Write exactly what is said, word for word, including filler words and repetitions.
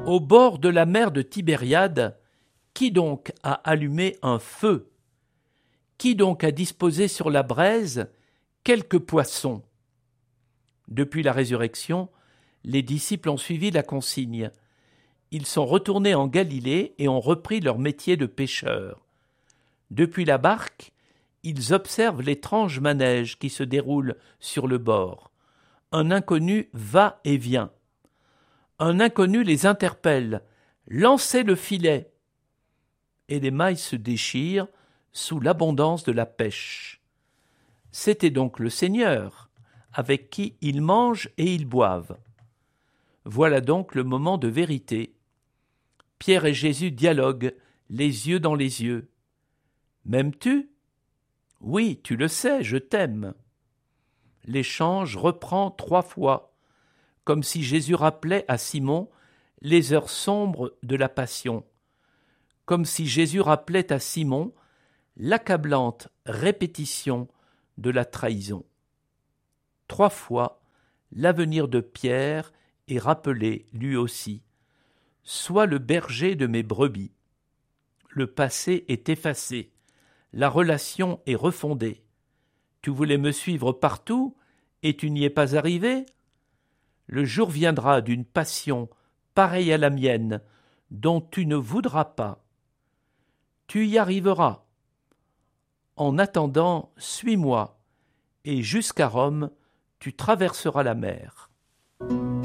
Au bord de la mer de Tibériade, qui donc a allumé un feu? Qui donc a disposé sur la braise quelques poissons? Depuis la résurrection, les disciples ont suivi la consigne. Ils sont retournés en Galilée et ont repris leur métier de pêcheurs. Depuis la barque, ils observent l'étrange manège qui se déroule sur le bord. Un inconnu va et vient. Un inconnu les interpelle. « Lancez le filet !» Et les mailles se déchirent sous l'abondance de la pêche. C'était donc le Seigneur, avec qui ils mangent et ils boivent. Voilà donc le moment de vérité. Pierre et Jésus dialoguent, les yeux dans les yeux. « M'aimes-tu ? » ?»« Oui, tu le sais, je t'aime. » L'échange reprend trois fois, comme si Jésus rappelait à Simon les heures sombres de la passion, comme si Jésus rappelait à Simon l'accablante répétition de la trahison. Trois fois, l'avenir de Pierre est rappelé lui aussi. « Sois le berger de mes brebis. » Le passé est effacé, la relation est refondée. Tu voulais me suivre partout et tu n'y es pas arrivé? Le jour viendra d'une passion pareille à la mienne, dont tu ne voudras pas. Tu y arriveras. En attendant, suis-moi, et jusqu'à Rome, tu traverseras la mer.